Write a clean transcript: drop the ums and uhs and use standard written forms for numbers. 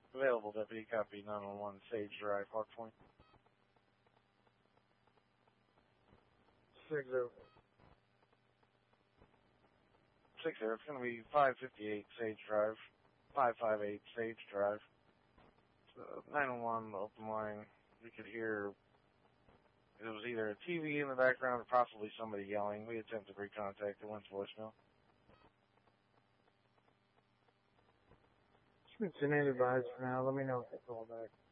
Available, deputy. Copy. 911 Sage Drive, Park Point. 60. 60. It's going to be 558 Sage Drive. 558 Sage Drive. 911 open line. We could hear it was either a TV in the background or possibly somebody yelling. We attempted to recontact. It went to voicemail. It's been advised for now. Let me know if they call back.